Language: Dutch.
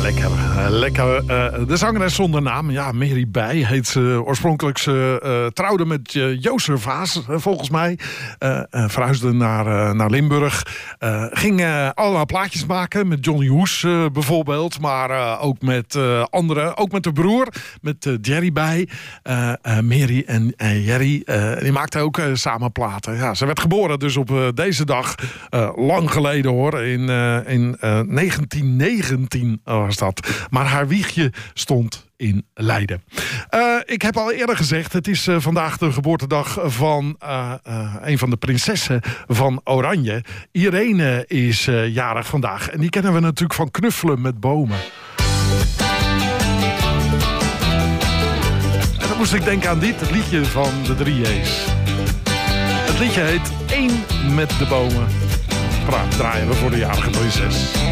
lekker. Lekker. De zangeres zonder naam, ja, Mary Bij heet ze oorspronkelijk. Ze trouwde met Joost Vaas, volgens mij. Verhuisde naar Limburg. Ging allerlei plaatjes maken met Johnny Hoes bijvoorbeeld. Maar ook met anderen. Ook met de broer, met Jerry Bij. Mary en Jerry. Die maakten ook samen platen. Ja, ze werd geboren dus op deze dag. Lang geleden hoor. In 1919 was dat. Maar haar wiegje stond in Leiden. Ik heb al eerder gezegd, het is vandaag de geboortedag van een van de prinsessen van Oranje. Irene is jarig vandaag. En die kennen we natuurlijk van Knuffelen met bomen. En dan moest ik denken aan dit, het liedje van de 3J's. Het liedje heet 1 met de bomen. Draaien we voor de jarige prinses.